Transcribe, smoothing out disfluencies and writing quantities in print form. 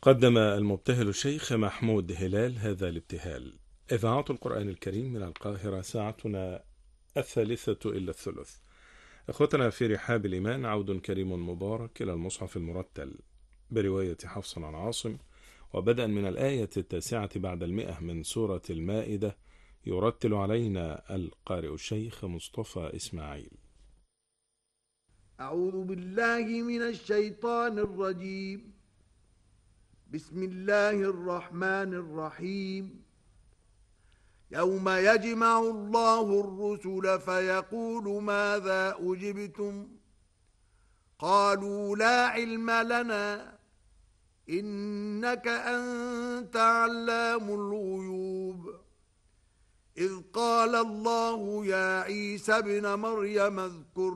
قدم المبتهل الشيخ محمود هلال هذا الابتهال. إذاعة القرآن الكريم من القاهرة، ساعتنا 1:03. إخوتنا في رحاب الإيمان، عود كريم مبارك إلى المصحف المرتل برواية حفص عن عاصم، وبدءا من الآية 9 بعد 100 من سورة المائدة، يرتل علينا القارئ الشيخ مصطفى إسماعيل. أعوذ بالله من الشيطان الرجيم. بسم الله الرحمن الرحيم. يوم يجمع الله الرسل فيقول ماذا أجبتم؟ قالوا لا علم لنا إنك أنت علام الغيوب. إذ قال الله يا عيسى ابن مريم اذكر